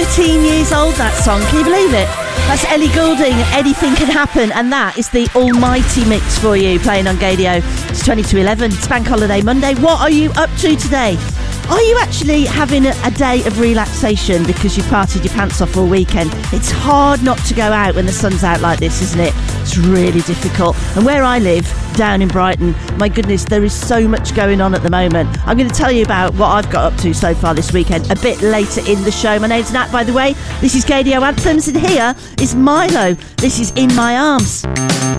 18 years old, that song. Can you believe it? That's Ellie Goulding, Anything Can Happen, and that is the almighty mix for you, playing on Gaydio. It's 20 to 11, it's Bank Holiday Monday. What are you up to today? Are you actually having a day of relaxation because you partied your pants off all weekend? It's hard not to go out when the sun's out like this, isn't it? It's really difficult. And where I live, down in Brighton, my goodness, there is so much going on at the moment. I'm going to tell you about what I've got up to so far this weekend a bit later in the show. My name's Nat, by the way. This is Gaydio Anthems, and here is Milo. This is In My Arms.